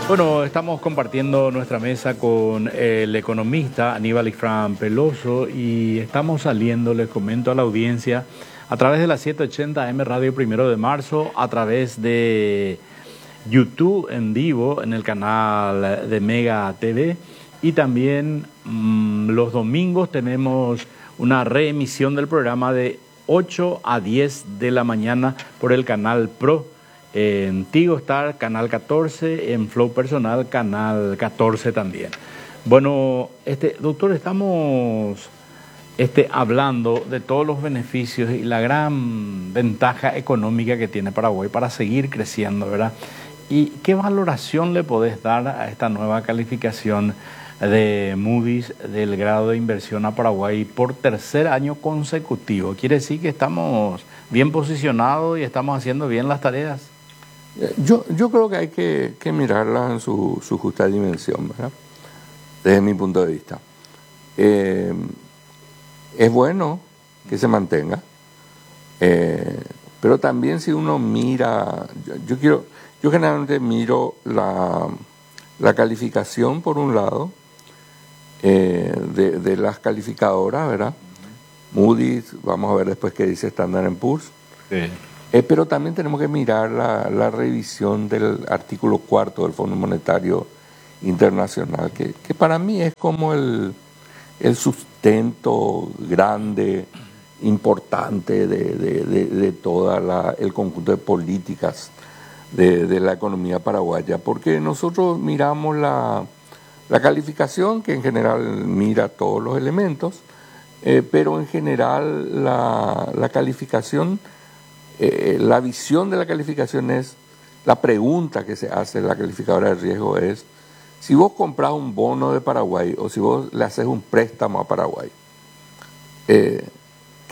Bueno, estamos compartiendo nuestra mesa con el economista Aníbal Ifrán Peloso y estamos saliendo, les comento a la audiencia, a través de la 780 AM Radio Primero de Marzo, a través de YouTube en vivo en el canal de Mega TV y también los domingos tenemos una reemisión del programa de 8 a 10 de la mañana por el canal Pro. En Tigo Star, canal 14, en Flow Personal, canal 14 también. Bueno, doctor, estamos hablando de todos los beneficios y la gran ventaja económica que tiene Paraguay para seguir creciendo, ¿verdad? ¿Y qué valoración le podés dar a esta nueva calificación de Moody's del grado de inversión a Paraguay por tercer año consecutivo? ¿Quiere decir que estamos bien posicionados y estamos haciendo bien las tareas? Yo creo que hay que mirarlas en su justa dimensión, ¿verdad? Desde mi punto de vista. Es bueno que se mantenga, pero también si uno mira, yo generalmente miro la calificación por un lado de las calificadoras, ¿verdad? Moody's, vamos a ver después qué dice Standard & Poor's. Sí. Pero también tenemos que mirar la revisión del artículo 4 del Fondo Monetario Internacional, que para mí es como el sustento grande, importante de todo el conjunto de políticas de la economía paraguaya, porque nosotros miramos la calificación, que en general mira todos los elementos, pero en general la calificación... la visión de la calificación es, la pregunta que se hace la calificadora de riesgo es, si vos comprás un bono de Paraguay o si vos le haces un préstamo a Paraguay,